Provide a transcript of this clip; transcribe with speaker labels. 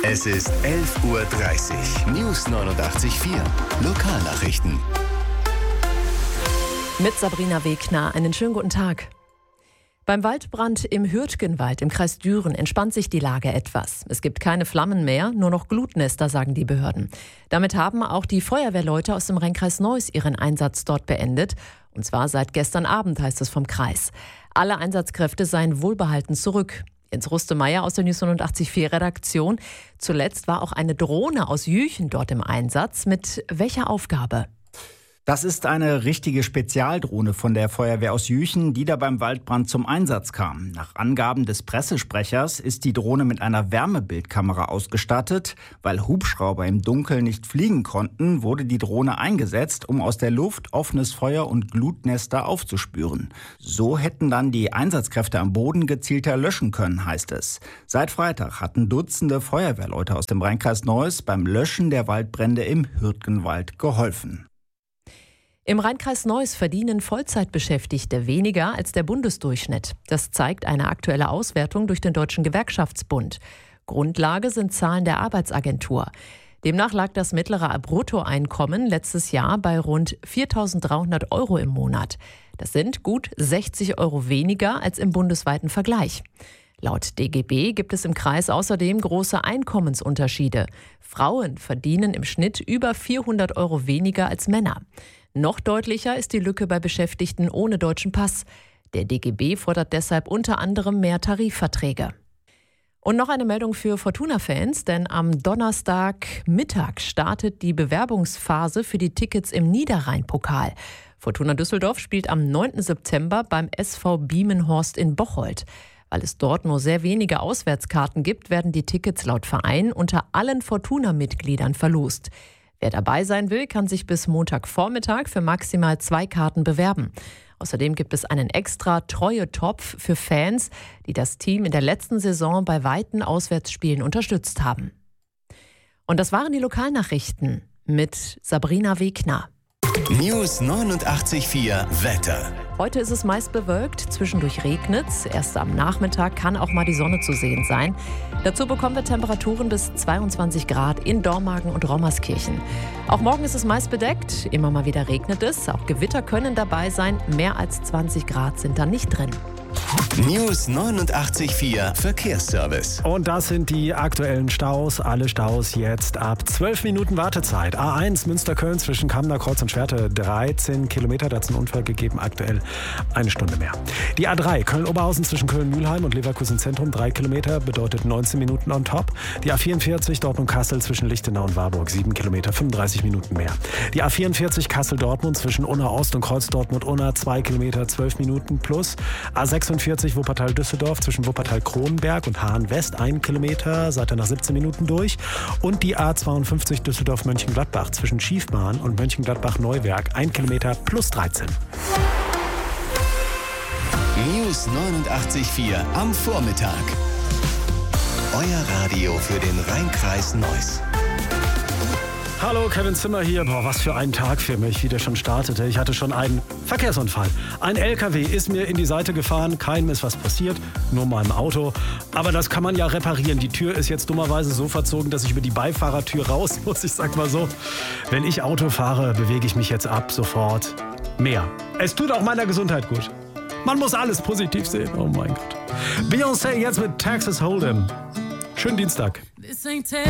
Speaker 1: Es ist 11:30 Uhr. News 89.4. Lokalnachrichten.
Speaker 2: Mit Sabrina Wegner. Einen schönen guten Tag. Beim Waldbrand im Hürtgenwald im Kreis Düren entspannt sich die Lage etwas. Es gibt keine Flammen mehr, nur noch Glutnester, sagen die Behörden. Damit haben auch die Feuerwehrleute aus dem Rheinkreis Neuss ihren Einsatz dort beendet. Und zwar seit gestern Abend, heißt es vom Kreis. Alle Einsatzkräfte seien wohlbehalten zurück. Jens Rustemeyer aus der News 89.4 Redaktion. Zuletzt war auch eine Drohne aus Jüchen dort im Einsatz. Mit welcher Aufgabe?
Speaker 3: Das ist eine richtige Spezialdrohne von der Feuerwehr aus Jüchen, die da beim Waldbrand zum Einsatz kam. Nach Angaben des Pressesprechers ist die Drohne mit einer Wärmebildkamera ausgestattet. Weil Hubschrauber im Dunkeln nicht fliegen konnten, wurde die Drohne eingesetzt, um aus der Luft offenes Feuer und Glutnester aufzuspüren. So hätten dann die Einsatzkräfte am Boden gezielter löschen können, heißt es. Seit Freitag hatten Dutzende Feuerwehrleute aus dem Rheinkreis Neuss beim Löschen der Waldbrände im Hürtgenwald geholfen.
Speaker 2: Im Rheinkreis Neuss verdienen Vollzeitbeschäftigte weniger als der Bundesdurchschnitt. Das zeigt eine aktuelle Auswertung durch den Deutschen Gewerkschaftsbund. Grundlage sind Zahlen der Arbeitsagentur. Demnach lag das mittlere Bruttoeinkommen letztes Jahr bei rund 4.300 € im Monat. Das sind gut 60 € weniger als im bundesweiten Vergleich. Laut DGB gibt es im Kreis außerdem große Einkommensunterschiede. Frauen verdienen im Schnitt über 400 € weniger als Männer. Noch deutlicher ist die Lücke bei Beschäftigten ohne deutschen Pass. Der DGB fordert deshalb unter anderem mehr Tarifverträge. Und noch eine Meldung für Fortuna-Fans, denn am Donnerstagmittag startet die Bewerbungsphase für die Tickets im Niederrhein-Pokal. Fortuna Düsseldorf spielt am 9. September beim SV Biemenhorst in Bocholt. Weil es dort nur sehr wenige Auswärtskarten gibt, werden die Tickets laut Verein unter allen Fortuna-Mitgliedern verlost. Wer dabei sein will, kann sich bis Montagvormittag für maximal 2 Karten bewerben. Außerdem gibt es einen extra Treue-Topf für Fans, die das Team in der letzten Saison bei weiten Auswärtsspielen unterstützt haben. Und das waren die Lokalnachrichten mit Sabrina Wegner.
Speaker 1: News 89.4 Wetter.
Speaker 2: Heute ist es meist bewölkt, zwischendurch regnet's. Erst am Nachmittag kann auch mal die Sonne zu sehen sein. Dazu bekommen wir Temperaturen bis 22 Grad in Dormagen und Rommerskirchen. Auch morgen ist es meist bedeckt, immer mal wieder regnet es. Auch Gewitter können dabei sein, mehr als 20 Grad sind da nicht drin.
Speaker 1: News 89.4 Verkehrsservice.
Speaker 4: Und das sind die aktuellen Staus. Alle Staus jetzt ab 12 Minuten Wartezeit. A1 Münster-Köln zwischen Kamner Kreuz und Schwerte 13 Kilometer. Da hat es einen Unfall gegeben, aktuell eine Stunde mehr. Die A3 Köln-Oberhausen zwischen Köln-Mühlheim und Leverkusen Zentrum 3 Kilometer, bedeutet 19 Minuten on top. Die A44 Dortmund-Kassel zwischen Lichtenau und Warburg 7 Kilometer, 35 Minuten mehr. Die A44 Kassel-Dortmund zwischen Unna-Ost und Kreuz-Dortmund-Unna 2 Kilometer, 12 Minuten plus. A46 Wuppertal-Düsseldorf zwischen Wuppertal-Kronenberg und Hahn-West 1 Kilometer, seid ihr nach 17 Minuten durch. Und die A52 Düsseldorf-Mönchengladbach zwischen Schiefbahn und Mönchengladbach-Neuwerk 1 Kilometer plus 13.
Speaker 1: News 89.4 am Vormittag. Euer Radio für den Rheinkreis Neuss.
Speaker 4: Hallo, Kevin Zimmer hier. Boah, was für ein Tag für mich, wie der schon startete. Ich hatte schon einen Verkehrsunfall. Ein LKW ist mir in die Seite gefahren, keinem ist was passiert, nur meinem Auto. Aber das kann man ja reparieren. Die Tür ist jetzt dummerweise so verzogen, dass ich über die Beifahrertür raus muss. Ich sag mal so, wenn ich Auto fahre, bewege ich mich jetzt ab sofort mehr. Es tut auch meiner Gesundheit gut. Man muss alles positiv sehen. Oh mein Gott. Beyoncé jetzt mit Texas Hold'em. Schönen Dienstag.